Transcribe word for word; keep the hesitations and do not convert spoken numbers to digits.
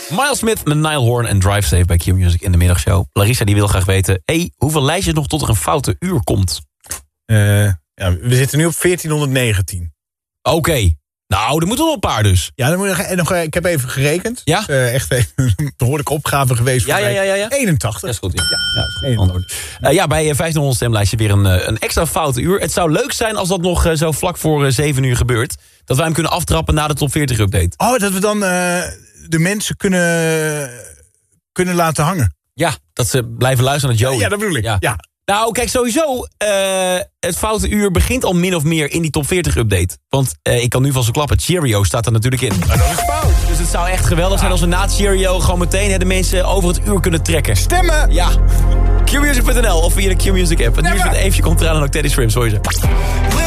Miles Smith met Nile Horn en Drive Safe bij Q-Music in de middagshow. Larissa die wil graag weten, hey, hoeveel lijstjes nog tot er een foute uur komt? Uh, ja, we zitten nu op veertienhonderdnegentien. Oké. Okay. Nou, er moeten nog een paar dus. Ja, dan moet je nog, ik heb even gerekend. Ja? Uh, echt even een behoorlijke opgave geweest. Ja, ja, ja, ja, ja. eenentachtig. Dat is goed, ja. Ja, dat is goed antwoord. Uh, ja, bij vijftienhonderd stemlijstje weer een, een extra foute uur. Het zou leuk zijn als dat nog uh, zo vlak voor uh, zeven uur gebeurt. Dat wij hem kunnen aftrappen na de top veertig update. Oh, dat we dan uh, de mensen kunnen, kunnen laten hangen. Ja, dat ze blijven luisteren naar Joey. Ja, ja dat bedoel ik. Ja. Ja. Nou, kijk, sowieso, uh, het foute uur begint al min of meer in die top veertig update. Want uh, ik kan nu van zo klappen, Cheerio staat er natuurlijk in. Maar dat is fout. Dus het zou echt geweldig ja. zijn als we na Cheerio gewoon meteen hè, de mensen over het uur kunnen trekken. Stemmen! Ja. Q music punt n l of via de Q-Music app. En nu is het Eefje komt eraan en ook Teddy Swims, hoor je ze.